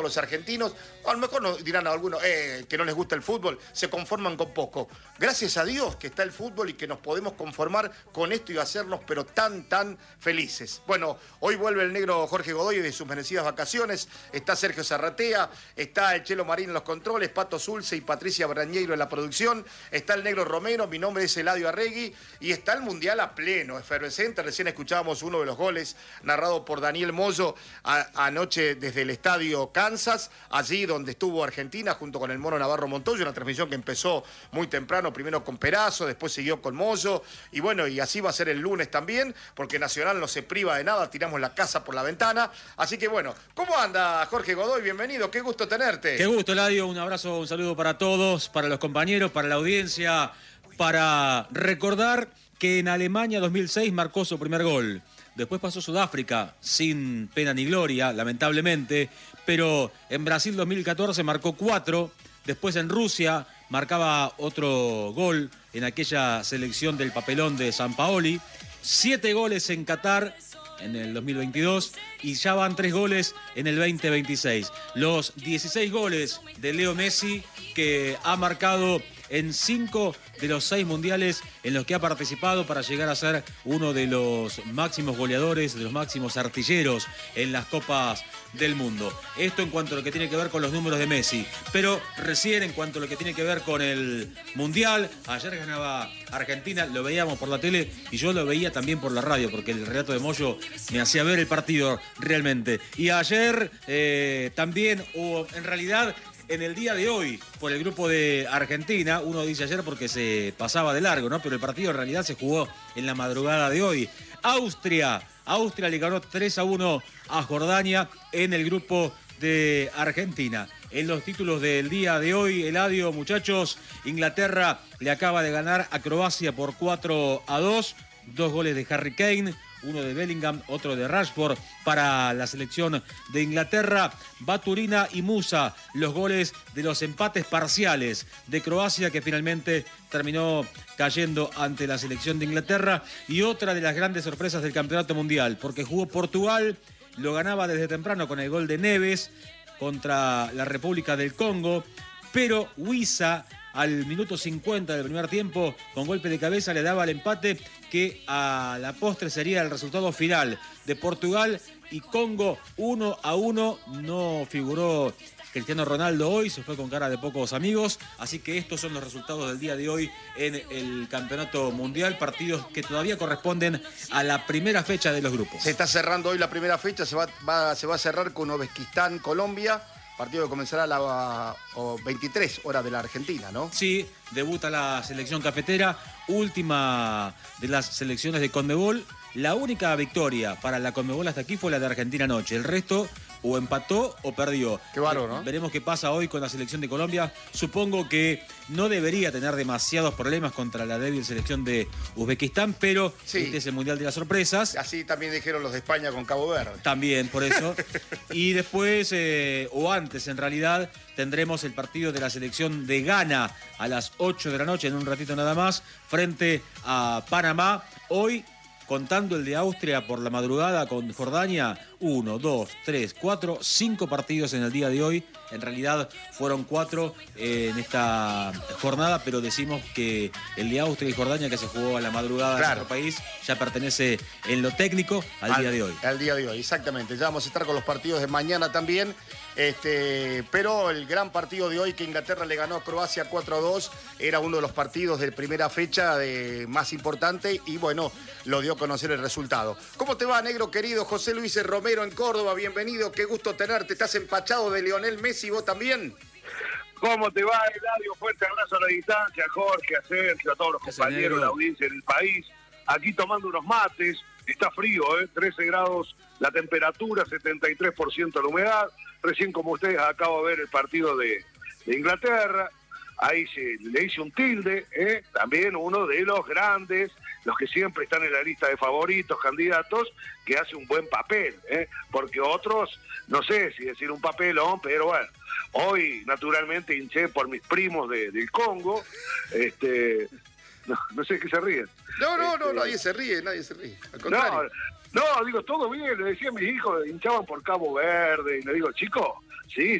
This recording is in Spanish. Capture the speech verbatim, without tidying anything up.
los argentinos, a lo mejor nos dirán a algunos eh, que no les gusta el fútbol, se conforman con poco. Gracias a Dios que está el fútbol y que nos podemos conformar con esto y hacernos pero tan, tan felices. Bueno, hoy vuelve el negro Jorge Godoy de sus merecidas vacaciones, está Sergio Zarratea, está el Chelo Marín en los controles, Pato Zulce y Patricia Brañeiro en la producción, está el negro Romero, mi nombre es Eladio Arregui y está el Mundial a pleno, efervescente. Recién escuchábamos uno de los goles narrado por Daniel Moyo a, anoche desde el estadio Kansas, allí donde estuvo Argentina junto con el Mono Navarro Montoya, una transmisión que empezó muy temprano, primero con Perazo, después siguió con Moyo, y bueno, y así va a ser el lunes también, porque Nacional no se priva de nada, tiramos la casa por la ventana. Así que bueno, ¿cómo anda Jorge Godoy? Bienvenido, qué gusto tenerte. Qué gusto, Eladio, un abrazo, un saludo para todos, para los compañeros, para la audiencia, para recordar que en Alemania dos mil seis marcó su primer gol. Después pasó Sudáfrica, sin pena ni gloria, lamentablemente, pero en Brasil dos mil catorce marcó cuatro, después en Rusia marcaba otro gol en aquella selección del papelón de Sampaoli, siete goles en Qatar en el dos mil veintidós y ya van tres goles en el veinte veintiséis. Los dieciséis goles de Leo Messi que ha marcado en cinco de los seis mundiales en los que ha participado para llegar a ser uno de los máximos goleadores, de los máximos artilleros en las Copas del Mundo. Esto en cuanto a lo que tiene que ver con los números de Messi. Pero recién en cuanto a lo que tiene que ver con el Mundial, ayer ganaba Argentina, lo veíamos por la tele y yo lo veía también por la radio, porque el relato de Moyo me hacía ver el partido realmente. Y ayer eh, también, o en realidad en el día de hoy, por el grupo de Argentina, uno dice ayer porque se pasaba de largo, ¿no? Pero el partido en realidad se jugó en la madrugada de hoy. Austria, Austria le ganó tres a uno a Jordania en el grupo de Argentina. En los títulos del día de hoy, Eladio, muchachos, Inglaterra le acaba de ganar a Croacia por cuatro a dos, dos goles de Harry Kane, uno de Bellingham, otro de Rashford para la selección de Inglaterra. Baturina y Musa, los goles de los empates parciales de Croacia, que finalmente terminó cayendo ante la selección de Inglaterra. Y otra de las grandes sorpresas del Campeonato Mundial, porque jugó Portugal, lo ganaba desde temprano con el gol de Neves contra la República del Congo, pero Wissa al minuto cincuenta del primer tiempo, con golpe de cabeza, le daba el empate que a la postre sería el resultado final de Portugal y Congo uno a uno. No figuró Cristiano Ronaldo hoy, se fue con cara de pocos amigos, así que estos son los resultados del día de hoy en el Campeonato Mundial, partidos que todavía corresponden a la primera fecha de los grupos. Se está cerrando hoy la primera fecha, se va, va, se va a cerrar con Uzbekistán, Colombia. Partido que comenzará a las veintitrés horas de la Argentina, ¿no? Sí, debuta la selección cafetera, última de las selecciones de Conmebol. La única victoria para la Conmebol hasta aquí fue la de Argentina anoche. El resto o empató o perdió. Qué bárbaro, ¿no? Veremos qué pasa hoy con la selección de Colombia. Supongo que no debería tener demasiados problemas contra la débil selección de Uzbekistán, pero sí, este es el Mundial de las Sorpresas. Así también dijeron los de España con Cabo Verde. También, por eso. Y después, eh, o antes en realidad, tendremos el partido de la selección de Ghana a las ocho de la noche, en un ratito nada más, frente a Panamá. Hoy, contando el de Austria por la madrugada con Jordania, uno, dos, tres, cuatro, cinco partidos en el día de hoy. En realidad fueron cuatro eh, en esta jornada, pero decimos que el de Austria y Jordania, que se jugó a la madrugada, claro, en nuestro país, ya pertenece en lo técnico al, al día de hoy. Al día de hoy, exactamente. Ya vamos a estar con los partidos de mañana también. Este, pero el gran partido de hoy, que Inglaterra le ganó a Croacia cuatro a dos, era uno de los partidos de primera fecha de, más importante, y bueno, lo dio a conocer el resultado. ¿Cómo te va, negro querido? José Luis Romero en Córdoba, bienvenido, qué gusto tenerte. ¿Estás empachado de Lionel Messi vos también? ¿Cómo te va, Eladio? Fuerte abrazo a la distancia, Jorge, a Sergio, a todos los compañeros de la audiencia del país. Aquí tomando unos mates, está frío, ¿eh? trece grados la temperatura, setenta y tres por ciento la humedad. Recién, como ustedes, acabo de ver el partido de, de Inglaterra. Ahí se, le hice un tilde, ¿eh? También uno de los grandes, los que siempre están en la lista de favoritos, candidatos, que hace un buen papel, ¿eh? Porque otros, no sé si decir un papelón, pero bueno, hoy naturalmente hinché por mis primos de, del Congo, este, no, no sé qué se ríen. No, no, este, no, nadie se ríe, nadie se ríe, al contrario. No, no, digo, todo bien, le decía a mis hijos, hinchaban por Cabo Verde, y le digo, chicos, sí,